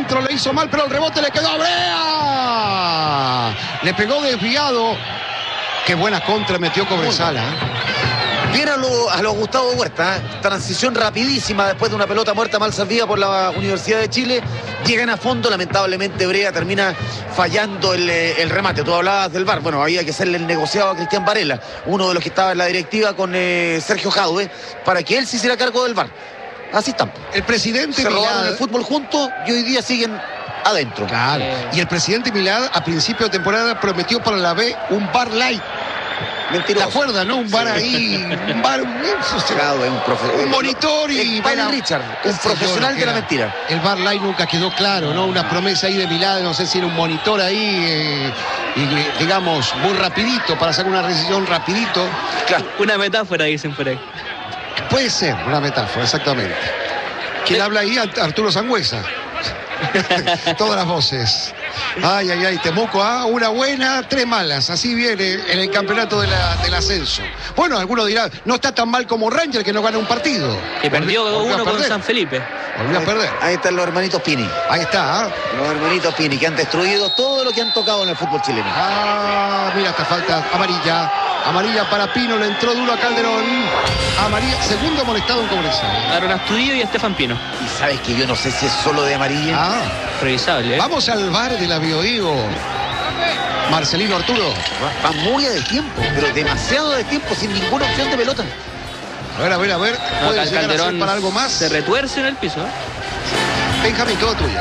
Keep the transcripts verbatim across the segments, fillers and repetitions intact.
centro, le hizo mal, pero el rebote le quedó a Brea. Le pegó desviado. Qué buena contra metió Cobresala. Bien a lo, a lo Gustavo Huerta, ¿eh? Transición rapidísima después de una pelota muerta mal salvada por la Universidad de Chile. Llegan a fondo, lamentablemente Brea termina fallando el, el remate. Tú hablabas del V A R, bueno, había que hacerle el negociado a Cristian Varela, uno de los que estaba en la directiva con eh, Sergio Jadue, para que él se hiciera cargo del V A R. Así están. El presidente Se robaron Milad... el fútbol juntos y hoy día siguen adentro. Claro. Eh. Y el presidente Milad a principio de temporada prometió para la B un V A R light. Mentiroso. ¿Te acuerdas, no? Un V A R ahí, un V A R, un, Claro, es un, profe- un monitor y... el padre bueno, Richard, qué un sé yo profesional lo que de la era. mentira. El V A R light nunca quedó claro, ¿no? Una promesa ahí de Milad, no sé si era un monitor ahí, eh, y digamos, muy rapidito, para sacar una decisión rapidito. Claro. Una metáfora, dicen por ahí. Puede ser una metáfora, exactamente. ¿Quién habla ahí? Arturo Sangüesa. Todas las voces. Ay, ay, ay, Temuco, ¿ah? Una buena, tres malas. Así viene en el campeonato de la, del ascenso. Bueno, algunos dirán, no está tan mal como Ranger, que no gana un partido. Que perdió Volvió- volvió a uno con perder. San Felipe. Volvió a perder. Ahí están los hermanitos Pini. Ahí está, ¿ah? Los hermanitos Pini, que han destruido todo lo que han tocado en el fútbol chileno. Ah, mira esta falta amarilla. Amarilla para Pino, le entró duro a Calderón. Amarilla, segundo molestado en Cobresal. Aaron Astudillo y Estefan Pino. Y sabes que yo no sé si es solo de amarilla. Ah, Revisable, ¿eh? vamos al V A R de la Bioigo. Marcelino Arturo. Va, va muy a de tiempo, pero demasiado de tiempo, sin ninguna opción de pelota. A ver, a ver, a ver. No, ¿Puede acá el llegar a ser Calderón para algo más? se retuerce en el piso, ¿eh? Benjamín, todo tuyo.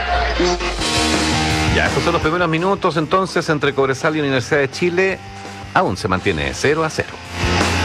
Ya, estos son los primeros minutos entonces entre Cobresal y Universidad de Chile. Aún se mantiene cero a cero.